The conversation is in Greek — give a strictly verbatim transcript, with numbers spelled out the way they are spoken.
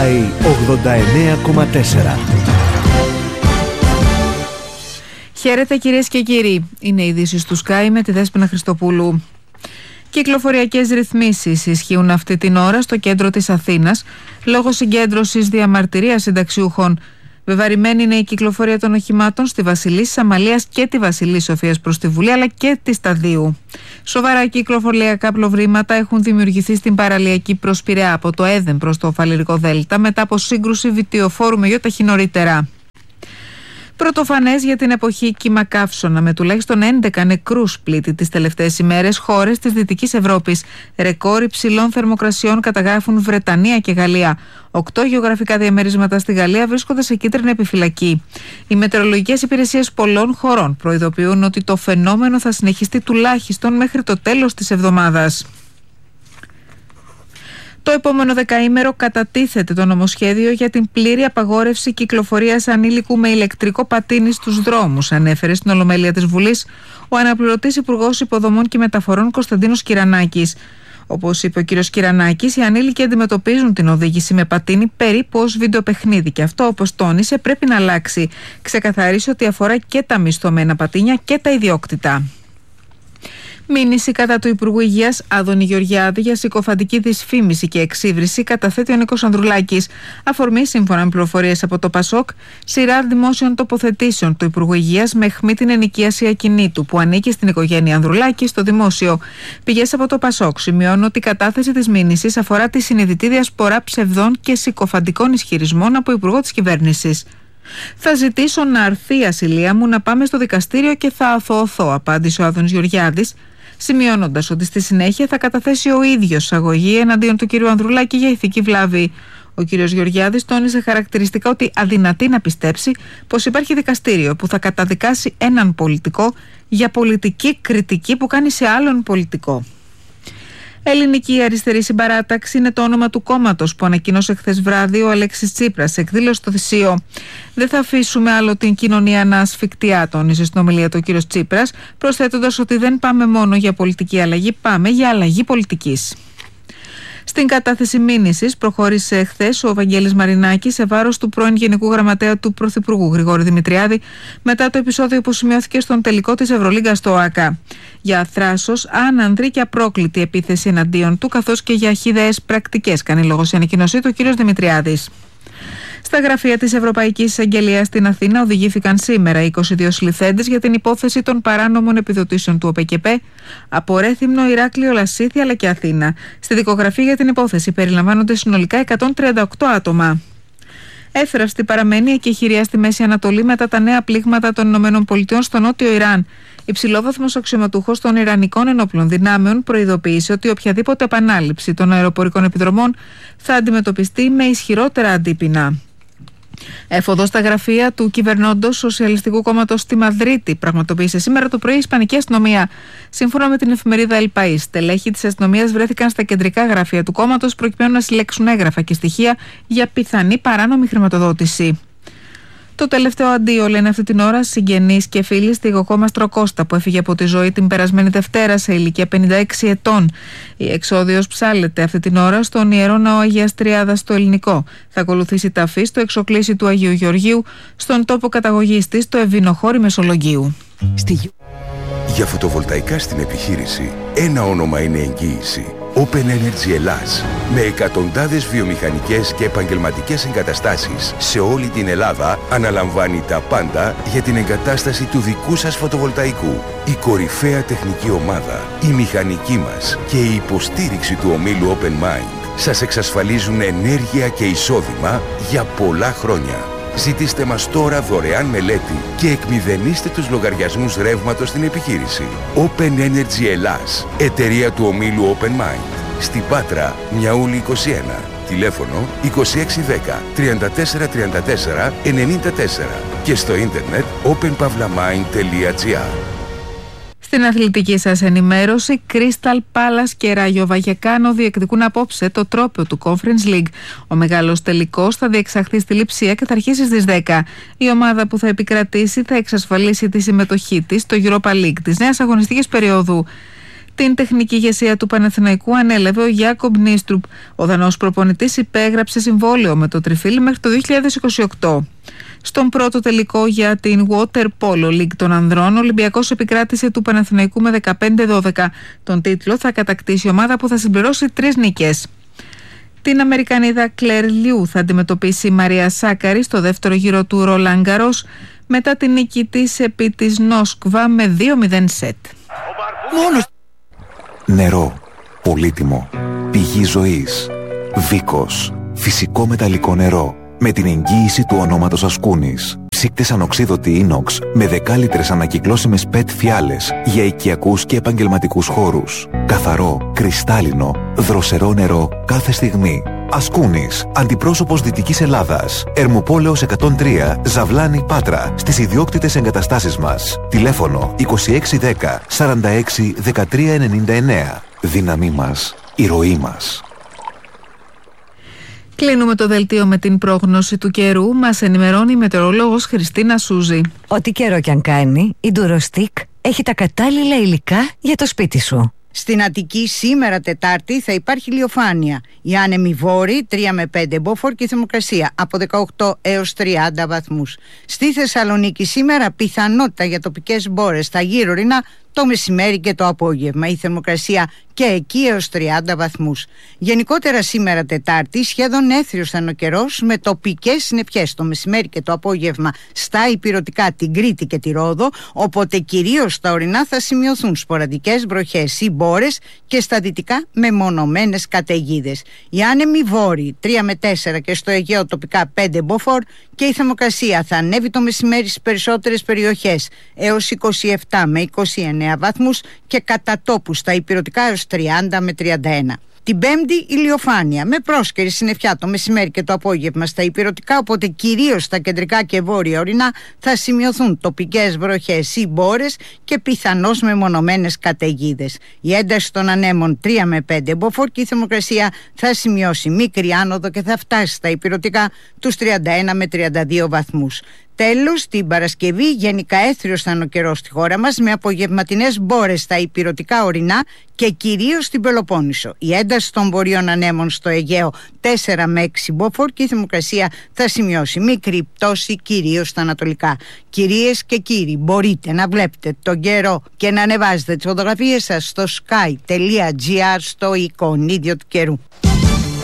Sky ογδόντα εννέα κόμμα τέσσερα. Χαίρετε κυρίες και κύριοι. Είναι οι ειδήσεις του Sky με τη Δέσποινα Χριστοπούλου. Κυκλοφοριακές ρυθμίσεις ισχύουν αυτή την ώρα στο κέντρο της Αθήνας λόγω συγκέντρωσης διαμαρτυρίας συνταξιούχων. Βεβαρημένη είναι η κυκλοφορία των οχημάτων στη Βασιλής Αμαλίας και τη Βασιλής Σοφίας προς τη Βουλή, αλλά και τη Σταδίου. Σοβαρά κυκλοφοριακά προβλήματα έχουν δημιουργηθεί στην παραλιακή προς Πειραιά από το Έδεν προς το Φαλιρικό Δέλτα μετά από σύγκρουση βιτιοφόρου με γιοταχή νωρίτερα. Πρωτοφανές για την εποχή κύμα καύσωνα, με τουλάχιστον έντεκα νεκρούς πλήττει τις τελευταίες ημέρες χώρες της Δυτικής Ευρώπης. Ρεκόρ υψηλών θερμοκρασιών καταγράφουν Βρετανία και Γαλλία. Οκτώ γεωγραφικά διαμερίσματα στη Γαλλία βρίσκονται σε κίτρινη επιφυλακή. Οι μετεωρολογικές υπηρεσίες πολλών χωρών προειδοποιούν ότι το φαινόμενο θα συνεχιστεί τουλάχιστον μέχρι το τέλος της εβδομάδας. Το επόμενο δεκαήμερο κατατίθεται το νομοσχέδιο για την πλήρη απαγόρευση κυκλοφορίας ανήλικου με ηλεκτρικό πατίνι στους δρόμους, ανέφερε στην Ολομέλεια της Βουλής ο αναπληρωτής Υπουργός Υποδομών και Μεταφορών Κωνσταντίνος Κυρανάκης. Όπως είπε ο κ. Κυρανάκης, οι ανήλικοι αντιμετωπίζουν την οδήγηση με πατίνι περίπου ως βιντεοπαιχνίδι και αυτό, όπως τόνισε, πρέπει να αλλάξει. Ξεκαθάρισε ότι αφορά και τα μισθωμένα πατίνια και τα ιδιόκτητα. Μήνυση κατά του Υπουργού Υγείας Άδωνη Γεωργιάδη για συκοφαντική δυσφήμιση και εξύβριση καταθέτει ο Νίκος Ανδρουλάκης. Αφορμή, σύμφωνα με πληροφορίες από το Πασόκ, σειρά δημόσιων τοποθετήσεων του Υπουργού Υγείας με αιχμή την ενοικίαση ακινήτου που ανήκει στην οικογένεια Ανδρουλάκη στο δημόσιο. Πηγές από το Πασόκ σημειώνουν ότι η κατάθεση της μήνυσης αφορά τη συνειδητή διασπορά ψευδών και συκοφαντικών ισχυρισμών από υπουργό της κυβέρνησης. Θα ζητήσω να αρθεί η ασυλία μου, να πάμε στο δικαστήριο και θα αθωωωθώ, απάντησε ο Άδωνης Γεωργιάδης, σημειώνοντας ότι στη συνέχεια θα καταθέσει ο ίδιος αγωγή εναντίον του κ. Ανδρουλάκη για ηθική βλάβη. Ο κ. Γεωργιάδης τόνισε χαρακτηριστικά ότι αδυνατεί να πιστέψει πως υπάρχει δικαστήριο που θα καταδικάσει έναν πολιτικό για πολιτική κριτική που κάνει σε άλλον πολιτικό. Ελληνική Αριστερή Συμπαράταξη είναι το όνομα του κόμματος που ανακοίνωσε χθες βράδυ ο Αλέξης Τσίπρας σε εκδήλωση στο Θησίο. Δεν θα αφήσουμε άλλο την κοινωνία να ασφικτιά, τόνισε στην ομιλία του ο κ. Τσίπρας, προσθέτοντας ότι δεν πάμε μόνο για πολιτική αλλαγή, πάμε για αλλαγή πολιτικής. Στην κατάθεση μήνυσης προχώρησε χθες ο Βαγγέλης Μαρινάκης σε βάρος του πρώην Γενικού Γραμματέα του Πρωθυπουργού Γρηγόρη Δημητριάδη μετά το επεισόδιο που σημειώθηκε στον τελικό της Ευρωλίγκα στο ΟΑΚΑ. Για θράσος, άνανδρη και απρόκλητη επίθεση εναντίον του, καθώς και για χυδαίες πρακτικές, κάνει λόγο σε ανακοίνωσή του ο κ. Δημητριάδης. Στα γραφεία της Ευρωπαϊκής Εισαγγελίας στην Αθήνα οδηγήθηκαν σήμερα είκοσι δύο συλληφθέντες για την υπόθεση των παράνομων επιδοτήσεων του ΟΠΕΚΕΠΕ από Ρέθυμνο, Ηράκλειο, Λασίθι αλλά και Αθήνα. Στη δικογραφία για την υπόθεση περιλαμβάνονται συνολικά εκατόν τριάντα οκτώ άτομα. Εύθραυστη παραμένει η εκεχηρία στη Μέση Ανατολή μετά τα νέα πλήγματα των ΗΠΑ στο νότιο Ιράν. Υψηλόβαθμος αξιωματούχος των Ιρανικών Ενόπλων Δυνάμεων προειδοποίησε ότι οποιαδήποτε επανάληψη των αεροπορικών επιδρομών θα αντιμετωπιστεί με ισχυρότερα αντίπεινα. Έφοδο στα γραφεία του κυβερνώντος Σοσιαλιστικού Κόμματος στη Μαδρίτη πραγματοποίησε σήμερα το πρωί η Ισπανική αστυνομία. Σύμφωνα με την εφημερίδα El País, στελέχη της αστυνομίας βρέθηκαν στα κεντρικά γραφεία του κόμματος προκειμένου να συλλέξουν έγγραφα και στοιχεία για πιθανή παράνομη χρηματοδότηση. Το τελευταίο αντίο, λένε αυτή την ώρα συγγενείς και φίλοι στη Γοκόμαστρο Κώστα, που έφυγε από τη ζωή την περασμένη Δευτέρα σε ηλικία πενήντα έξι ετών. Η εξόδιος ψάλλεται αυτή την ώρα στον Ιερό Ναό Αγίας Τριάδας στο Ελληνικό. Θα ακολουθήσει ταφή στο εξοκλήσι του Αγίου Γεωργίου, στον τόπο καταγωγής της, το Ευβηνοχώρι Μεσολογγίου. Στη... Για φωτοβολταϊκά στην επιχείρηση, ένα όνομα είναι εγγύηση. Open Energy Ελλάς, με εκατοντάδες βιομηχανικές και επαγγελματικές εγκαταστάσεις σε όλη την Ελλάδα, αναλαμβάνει τα πάντα για την εγκατάσταση του δικού σας φωτοβολταϊκού. Η κορυφαία τεχνική ομάδα, η μηχανική μας και η υποστήριξη του ομίλου Open Mind σας εξασφαλίζουν ενέργεια και εισόδημα για πολλά χρόνια. Ζητήστε μας τώρα δωρεάν μελέτη και εκμηδενίστε τους λογαριασμούς ρεύματος στην επιχείρηση. Open Energy Ελλάς, εταιρεία του ομίλου Open Mind. Στην Πάτρα, Μιαούλη είκοσι ένα. Τηλέφωνο είκοσι έξι δέκα τριάντα τέσσερα τριάντα τέσσερα ενενήντα τέσσερα και στο ίντερνετ open pavlamind τελεία gr. Στην αθλητική σας ενημέρωση, Crystal Palace και Ράγιο Βαγεκάνο διεκδικούν απόψε το τρόπαιο του Conference League. Ο μεγάλος τελικός θα διεξαχθεί στη Λειψία και θα αρχίσει στις δέκα. Η ομάδα που θα επικρατήσει θα εξασφαλίσει τη συμμετοχή της στο Europa League της νέας αγωνιστικής περίοδου. Την τεχνική ηγεσία του Παναθηναϊκού ανέλαβε ο Γιάκομπ Νίστρουπ. Ο Δανός προπονητής υπέγραψε συμβόλαιο με το Τριφύλι μέχρι το δύο χιλιάδες είκοσι οκτώ. Στον πρώτο τελικό για την Water Polo League των ανδρών, ο Ολυμπιακός επικράτησε του Παναθηναϊκού με δεκαπέντε δώδεκα. Τον τίτλο θα κατακτήσει η ομάδα που θα συμπληρώσει τρεις νίκες. Την Αμερικανίδα Κλέρ Λιού θα αντιμετωπίσει η Μαρία Σάκαρη στο δεύτερο γύρο του Ρολάν Γκαρός μετά την νίκη της επί της Νόσκβα με δύο μηδέν σετ. Μόνος... Νερό, πολύτιμο, πηγή ζωής, Βίκος, φυσικό μεταλλικό νερό, με την εγγύηση του ονόματος Ασκούνης. Ψύκτες ανοξίδωτη ίνοξ με δέκα λίτρες ανακυκλώσιμες πετ φιάλες για οικιακούς και επαγγελματικούς χώρους. Καθαρό, κρυστάλλινο, δροσερό νερό κάθε στιγμή. Ασκούνης, αντιπρόσωπος Δυτικής Ελλάδας. Ερμοπόλεως εκατόν τρία, Ζαβλάνη, Πάτρα, στις ιδιόκτητες εγκαταστάσεις μας. Τηλέφωνο είκοσι έξι δέκα σαράντα έξι δεκατρία ενενήντα εννέα. Δύναμή μας, η ροή μας. Κλείνουμε το δελτίο με την πρόγνωση του καιρού. Μας ενημερώνει η μετεωρολόγος Χριστίνα Σούζη. Ό,τι καιρό κι αν κάνει, η Ντουροστικ έχει τα κατάλληλα υλικά για το σπίτι σου. Στην Αττική σήμερα Τετάρτη θα υπάρχει ηλιοφάνεια. Οι άνεμοι βόρειοι τρία με πέντε μποφόρ και η θερμοκρασία από δεκαοκτώ έως τριάντα βαθμούς. Στη Θεσσαλονίκη σήμερα πιθανότητα για τοπικές μπόρες στα γύρω ορεινά το μεσημέρι και το απόγευμα. Η θερμοκρασία και εκεί έως τριάντα βαθμούς. Γενικότερα σήμερα Τετάρτη σχεδόν έθριος θα είναι ο καιρός με τοπικές συννεφιές το μεσημέρι και το απόγευμα στα ηπειρωτικά, την Κρήτη και τη Ρόδο, οπότε κυρίως στα ορεινά θα σημειωθούν σποραδικές βροχές ή μπόρες και στα δυτικά μεμονωμένες καταιγίδες. Οι άνεμοι βόρειοι τρία με τέσσερα και στο Αιγαίο τοπικά πέντε μποφόρ και η θερμοκρασία θα ανέβει το μεσημέρι στις περισσότερες περιοχές έως είκοσι επτά με είκοσι εννέα βαθμούς και κατά τόπου στα ηπειρωτικά έως τριάντα με τριάντα ένα. Την Πέμπτη ηλιοφάνεια με πρόσκαιρη συννεφιά το μεσημέρι και το απόγευμα στα ηπειρωτικά, οπότε κυρίως στα κεντρικά και βόρεια ορεινά θα σημειωθούν τοπικές βροχές ή μπόρες και πιθανώς μεμονωμένες καταιγίδες. Η ένταση των ανέμων τρία με πέντε μποφόρ και η θερμοκρασία θα σημειώσει μικρή άνοδο και θα φτάσει στα ηπειρωτικά τους τριάντα ένα με τριάντα δύο βαθμούς. Τέλος, την Παρασκευή γενικά έθριος θα είναι ο καιρός στη χώρα μας με απογευματινές μπόρες στα ηπειρωτικά ορεινά και κυρίως στην Πελοπόννησο. Η ένταση των βορείων ανέμων στο Αιγαίο τέσσερα με έξι μποφόρ και η θερμοκρασία θα σημειώσει μικρή πτώση κυρίως στα ανατολικά. Κυρίες και κύριοι, μπορείτε να βλέπετε τον καιρό και να ανεβάζετε τις φωτογραφίες σας στο sky τελεία gr στο εικονίδιο του καιρού.